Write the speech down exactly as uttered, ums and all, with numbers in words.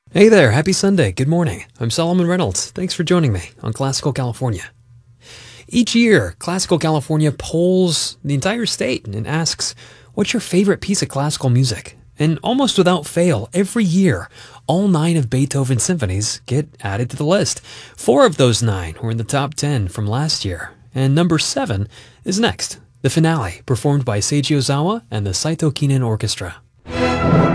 Hey there, happy Sunday, good morning. I'm Solomon Reynolds. Thanks for joining me on Classical California. Each year, Classical California polls the entire state and asks, what's your favorite piece of classical music? And almost without fail, every year, all nine of Beethoven's symphonies get added to the list. Four of those nine were in the top ten from last year, and number seven is next, the finale, performed by Seiji Ozawa and the Saito Kinen Orchestra.